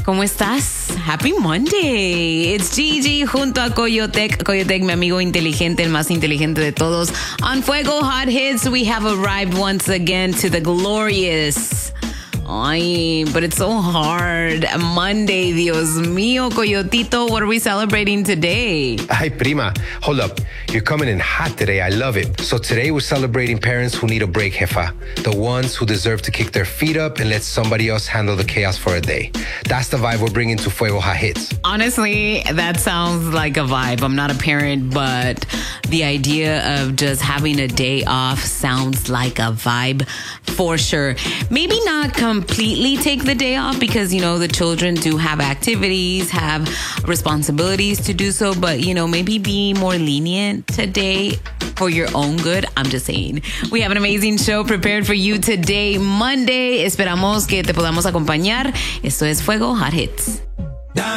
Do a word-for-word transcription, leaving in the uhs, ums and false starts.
¿Cómo estás? Happy Monday. It's Gigi junto a Coyotec. Coyotec, mi amigo inteligente, el más inteligente de todos. On Fuego Hot Hits, we have arrived once again to the glorious... Ay, but it's so hard. Monday, Dios mío, Coyotito, what are we celebrating today? Ay, prima, hold up. You're coming in hot today. I love it. So today we're celebrating parents who need a break, jefa. The ones who deserve to kick their feet up and let somebody else handle the chaos for a day. That's the vibe we're bringing to Fuego Hot Hits. Honestly, that sounds like a vibe. I'm not a parent, but the idea of just having a day off sounds like a vibe for sure. Maybe not completely take the day off because, you know, the children do have activities, have responsibilities to do so, but, you know, maybe be more lenient today for your own good. I'm just saying. We have an amazing show prepared for you today, Monday. Esperamos que te podamos acompañar. Esto es Fuego Hot Hits.